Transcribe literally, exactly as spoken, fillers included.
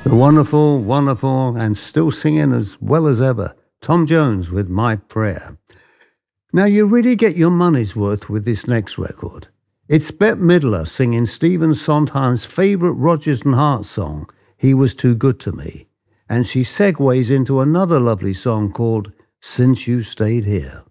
The wonderful, wonderful, and still singing as well as ever, Tom Jones with My Prayer. Now, you really get your money's worth with this next record. It's Bette Midler singing Stephen Sondheim's favourite Rodgers and Hart song, He Was Too Good to Me, and she segues into another lovely song called Since You Stayed Here.